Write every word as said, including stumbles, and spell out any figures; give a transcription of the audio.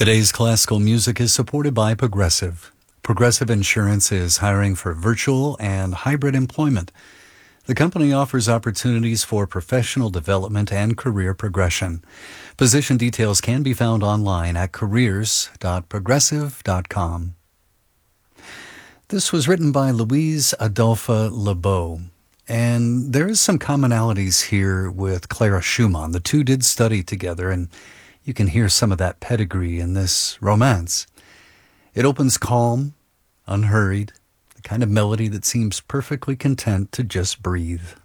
Today's classical music is supported by Progressive. Progressive Insurance is hiring for virtual and hybrid employment. The company offers opportunities for professional development and career progression. Position details can be found online at careers dot progressive dot com. This was written by Louise Adolphe Lebeau, and there is some commonalities here with Clara Schumann. The two did study together, and you can hear some of that pedigree in this romance. It opens calm, unhurried, the kind of melody that seems perfectly content to just breathe.